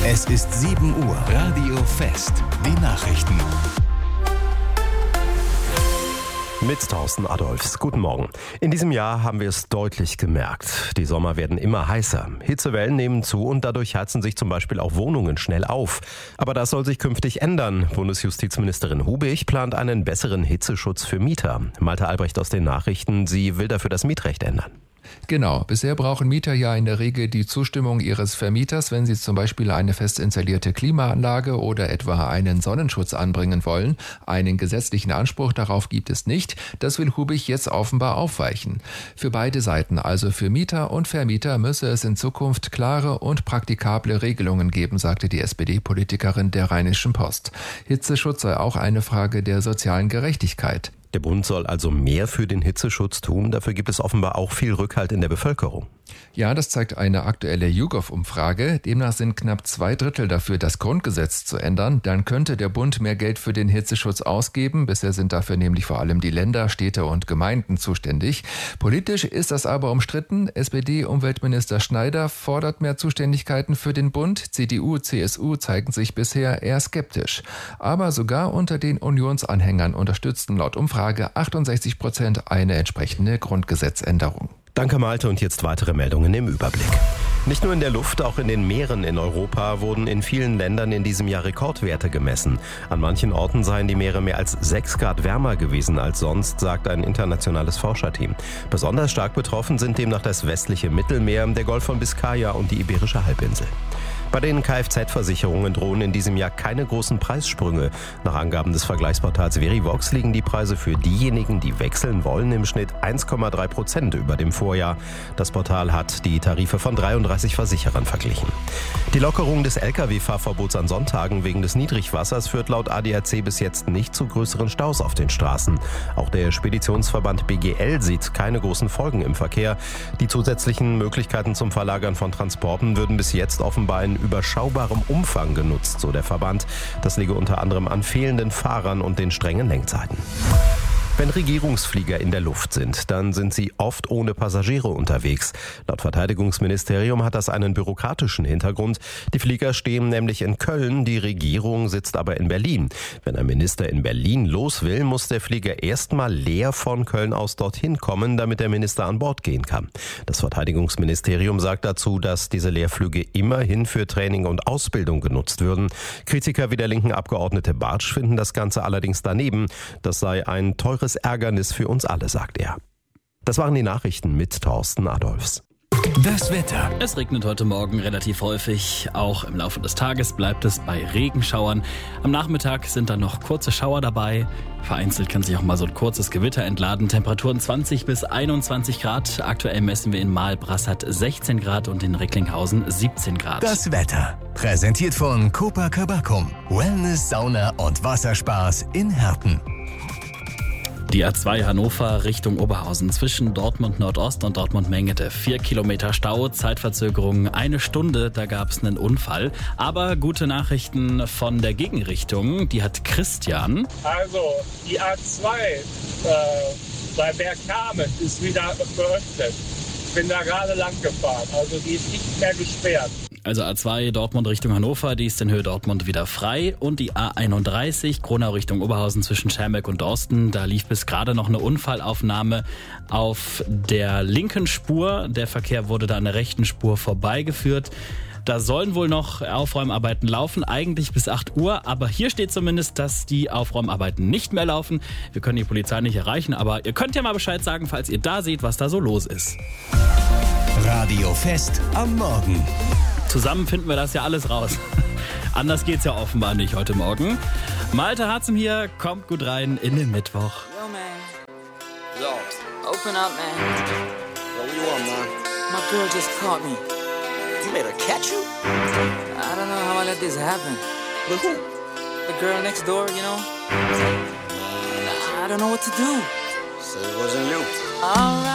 Es ist 7 Uhr. Radio Fest. Die Nachrichten. Mit Thorsten Adolfs. Guten Morgen. In diesem Jahr haben wir es deutlich gemerkt. Die Sommer werden immer heißer. Hitzewellen nehmen zu und dadurch heizen sich zum Beispiel auch Wohnungen schnell auf. Aber das soll sich künftig ändern. Bundesjustizministerin Hubig plant einen besseren Hitzeschutz für Mieter. Malte Albrecht aus den Nachrichten. Sie will dafür das Mietrecht ändern. Genau. Bisher brauchen Mieter ja in der Regel die Zustimmung ihres Vermieters, wenn sie zum Beispiel eine fest installierte Klimaanlage oder etwa einen Sonnenschutz anbringen wollen. Einen gesetzlichen Anspruch darauf gibt es nicht. Das will Hubig jetzt offenbar aufweichen. Für beide Seiten, also für Mieter und Vermieter, müsse es in Zukunft klare und praktikable Regelungen geben, sagte die SPD-Politikerin der Rheinischen Post. Hitzeschutz sei auch eine Frage der sozialen Gerechtigkeit. Der Bund soll also mehr für den Hitzeschutz tun. Dafür gibt es offenbar auch viel Rückhalt in der Bevölkerung. Ja, das zeigt eine aktuelle YouGov-Umfrage. Demnach sind knapp 2/3 dafür, das Grundgesetz zu ändern. Dann könnte der Bund mehr Geld für den Hitzeschutz ausgeben. Bisher sind dafür nämlich vor allem die Länder, Städte und Gemeinden zuständig. Politisch ist das aber umstritten. SPD-Umweltminister Schneider fordert mehr Zuständigkeiten für den Bund. CDU, CSU zeigen sich bisher eher skeptisch. Aber sogar unter den Unionsanhängern unterstützten laut Umfrage 68% eine entsprechende Grundgesetzänderung. Danke Malte und jetzt weitere Meldungen im Überblick. Nicht nur in der Luft, auch in den Meeren in Europa wurden in vielen Ländern in diesem Jahr Rekordwerte gemessen. An manchen Orten seien die Meere mehr als 6 Grad wärmer gewesen als sonst, sagt ein internationales Forscherteam. Besonders stark betroffen sind demnach das westliche Mittelmeer, der Golf von Biskaya und die Iberische Halbinsel. Bei den Kfz-Versicherungen drohen in diesem Jahr keine großen Preissprünge. Nach Angaben des Vergleichsportals Verivox liegen die Preise für diejenigen, die wechseln wollen, im Schnitt 1,3% über dem Vorjahr. Das Portal hat die Tarife von 33 Versicherern verglichen. Die Lockerung des Lkw-Fahrverbots an Sonntagen wegen des Niedrigwassers führt laut ADAC bis jetzt nicht zu größeren Staus auf den Straßen. Auch der Speditionsverband BGL sieht keine großen Folgen im Verkehr. Die zusätzlichen Möglichkeiten zum Verlagern von Transporten würden bis jetzt offenbar in überschaubarem Umfang genutzt, so der Verband. Das liege unter anderem an fehlenden Fahrern und den strengen Lenkzeiten. Wenn Regierungsflieger in der Luft sind, dann sind sie oft ohne Passagiere unterwegs. Laut Verteidigungsministerium hat das einen bürokratischen Hintergrund. Die Flieger stehen nämlich in Köln, die Regierung sitzt aber in Berlin. Wenn ein Minister in Berlin los will, muss der Flieger erstmal leer von Köln aus dorthin kommen, damit der Minister an Bord gehen kann. Das Verteidigungsministerium sagt dazu, dass diese Leerflüge immerhin für Training und Ausbildung genutzt würden. Kritiker wie der linken Abgeordnete Bartsch finden das Ganze allerdings daneben. Das sei ein teures Ärgernis für uns alle, sagt er. Das waren die Nachrichten mit Thorsten Adolfs. Das Wetter. Es regnet heute Morgen relativ häufig. Auch im Laufe des Tages bleibt es bei Regenschauern. Am Nachmittag sind dann noch kurze Schauer dabei. Vereinzelt kann sich auch mal so ein kurzes Gewitter entladen. Temperaturen 20 bis 21 Grad. Aktuell messen wir in Mahl-Brassat 16 Grad und in Recklinghausen 17 Grad. Das Wetter. Präsentiert von Copacabana. Wellness, Sauna und Wasserspaß in Herten. Die A2 Hannover Richtung Oberhausen zwischen Dortmund Nordost und Dortmund Mengete. 4 Kilometer Stau, Zeitverzögerung 1 Stunde, da gab es einen Unfall. Aber gute Nachrichten von der Gegenrichtung, die hat Christian. Also die A2 bei Bergkamen ist wieder geöffnet. Ich bin da gerade lang gefahren, also die ist nicht mehr gesperrt. Also A2 Dortmund Richtung Hannover, die ist in Höhe Dortmund wieder frei. Und die A31 Kronau Richtung Oberhausen zwischen Schermbeck und Dorsten. Da lief bis gerade noch eine Unfallaufnahme auf der linken Spur. Der Verkehr wurde da an der rechten Spur vorbeigeführt. Da sollen wohl noch Aufräumarbeiten laufen, eigentlich bis 8 Uhr. Aber hier steht zumindest, dass die Aufräumarbeiten nicht mehr laufen. Wir können die Polizei nicht erreichen, aber ihr könnt ja mal Bescheid sagen, falls ihr da seht, was da so los ist. Radio Fest am Morgen. Zusammen finden wir das ja alles raus. Anders geht's ja offenbar nicht heute Morgen. Malte Harzen hier, kommt gut rein in den Mittwoch. Yo, man. Yo. Open up, man. Yo, what you want, man? My girl just caught me. You made her catch you? I don't know how I let this happen. With who? The girl next door, you know? I don't know what to do. So it wasn't you. All right.